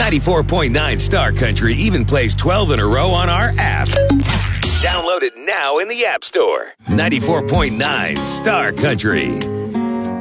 94.9 Star Country even plays 12 in a row on our app. Download it now in the App Store. 94.9 Star Country.